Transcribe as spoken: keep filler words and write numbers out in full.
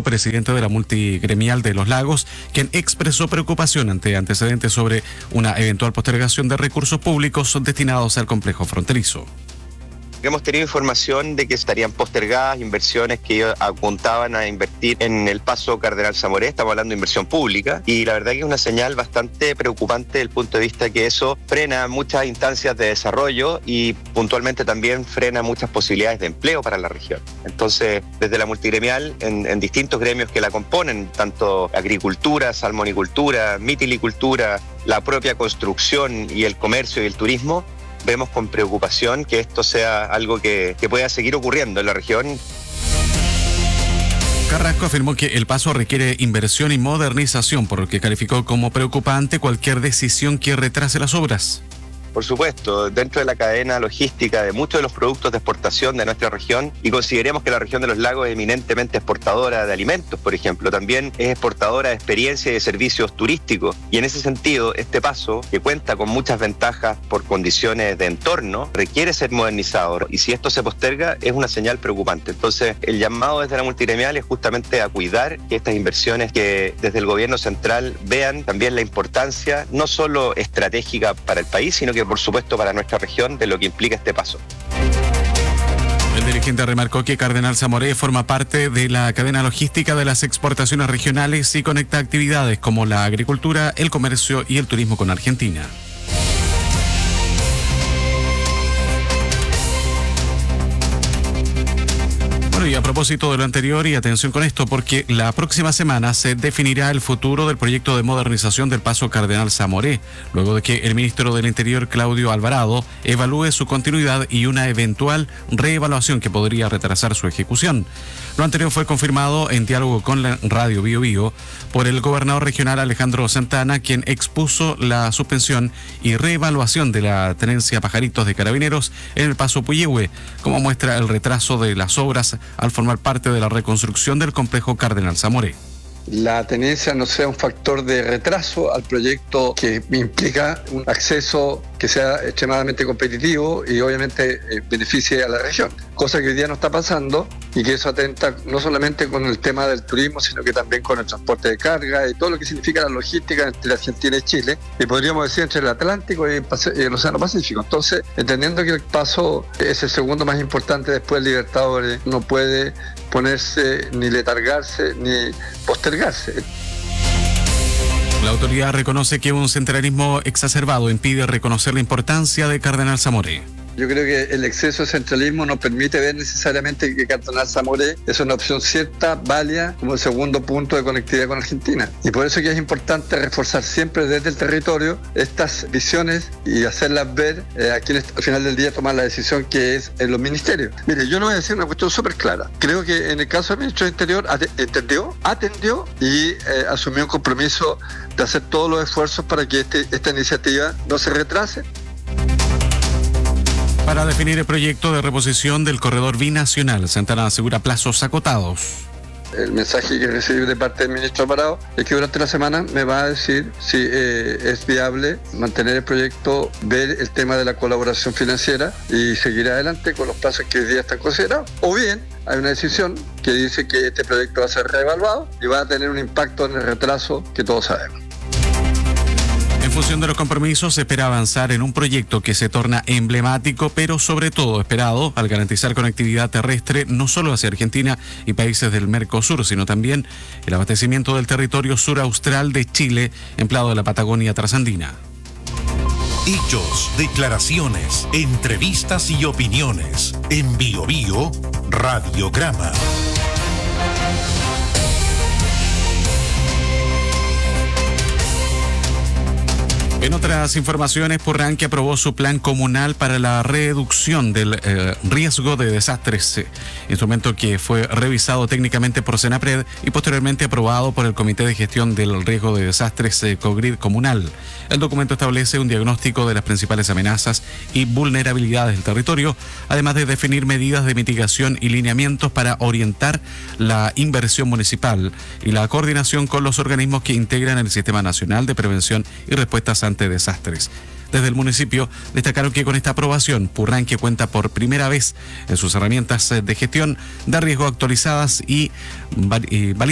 presidente de la multigremial de Los Lagos, quien expresó preocupación ante antecedentes sobre una eventual postergación de recursos públicos destinados al complejo fronterizo. Hemos tenido información de que estarían postergadas inversiones que ellos apuntaban a invertir en el paso Cardenal Zamoré. Estamos hablando de inversión pública y la verdad que es una señal bastante preocupante desde el punto de vista que eso frena muchas instancias de desarrollo y puntualmente también frena muchas posibilidades de empleo para la región. Entonces, desde la multigremial, en, en distintos gremios que la componen, tanto agricultura, salmonicultura, mitilicultura, la propia construcción y el comercio y el turismo, vemos con preocupación que esto sea algo que, que pueda seguir ocurriendo en la región. Carrasco afirmó que el paso requiere inversión y modernización, por lo que calificó como preocupante cualquier decisión que retrase las obras. Por supuesto, dentro de la cadena logística de muchos de los productos de exportación de nuestra región, y consideremos que la región de los lagos es eminentemente exportadora de alimentos, por ejemplo, también es exportadora de experiencia y de servicios turísticos, y en ese sentido, este paso, que cuenta con muchas ventajas por condiciones de entorno, requiere ser modernizado, y si esto se posterga, es una señal preocupante. Entonces, el llamado desde la multigremial es justamente a cuidar que estas inversiones que desde el gobierno central vean también la importancia, no solo estratégica para el país, sino que por supuesto para nuestra región, de lo que implica este paso. El dirigente remarcó que Cardenal Zamoré forma parte de la cadena logística de las exportaciones regionales y conecta actividades como la agricultura, el comercio y el turismo con Argentina. Y a propósito de lo anterior, y atención con esto, porque la próxima semana se definirá el futuro del proyecto de modernización del paso Cardenal Zamoré, luego de que el ministro del Interior, Claudio Alvarado, evalúe su continuidad y una eventual reevaluación que podría retrasar su ejecución. Lo anterior fue confirmado en diálogo con la radio Bio Bio por el gobernador regional Alejandro Santana, quien expuso la suspensión y reevaluación de la tenencia Pajaritos de Carabineros en el paso Puyehue, como muestra el retraso de las obras al formar parte de la reconstrucción del complejo Cardenal Zamoré. La tenencia no sea un factor de retraso al proyecto que implica un acceso que sea extremadamente competitivo y obviamente eh, beneficie a la región, cosa que hoy día no está pasando y que eso atenta no solamente con el tema del turismo, sino que también con el transporte de carga y todo lo que significa la logística entre Argentina y Chile, y podríamos decir entre el Atlántico y el, y el Océano Pacífico. Entonces, entendiendo que el paso es el segundo más importante después del Libertadores, no puede ponerse ni letargarse ni postergarse. La autoridad reconoce que un centralismo exacerbado impide reconocer la importancia de Cardenal Zamoré. Yo creo que el exceso de centralismo nos permite ver necesariamente que Cardenal Zamoré es una opción cierta, válida, como el segundo punto de conectividad con Argentina. Y por eso que es importante reforzar siempre desde el territorio estas visiones y hacerlas ver eh, a quienes al final del día toman la decisión, que es en los ministerios. Mire, yo le voy a decir una cuestión súper clara. Creo que en el caso del ministro del Interior entendió, atendió y eh, asumió un compromiso de hacer todos los esfuerzos para que este, esta iniciativa no se retrase. Para definir el proyecto de reposición del corredor binacional, Santana asegura plazos acotados. El mensaje que recibí de parte del ministro Alvarado es que durante la semana me va a decir si eh, es viable mantener el proyecto, ver el tema de la colaboración financiera y seguir adelante con los plazos que hoy día están considerados. O bien hay una decisión que dice que este proyecto va a ser reevaluado y va a tener un impacto en el retraso que todos sabemos. En función de los compromisos, se espera avanzar en un proyecto que se torna emblemático, pero sobre todo esperado al garantizar conectividad terrestre no solo hacia Argentina y países del Mercosur, sino también el abastecimiento del territorio sur austral de Chile, empleado de la Patagonia trasandina. Hechos, declaraciones, entrevistas y opiniones. En Bio Bio, Radiograma. En otras informaciones, Purranque aprobó su plan comunal para la reducción del eh, riesgo de desastres, eh, instrumento que fue revisado técnicamente por Senapred y posteriormente aprobado por el Comité de Gestión del Riesgo de Desastres eh, COGRID Comunal. El documento establece un diagnóstico de las principales amenazas y vulnerabilidades del territorio, además de definir medidas de mitigación y lineamientos para orientar la inversión municipal y la coordinación con los organismos que integran el Sistema Nacional de Prevención y Respuestas ante Desastres. Desde el municipio destacaron que con esta aprobación, Purranque cuenta por primera vez en sus herramientas de gestión de riesgo actualizadas y validadas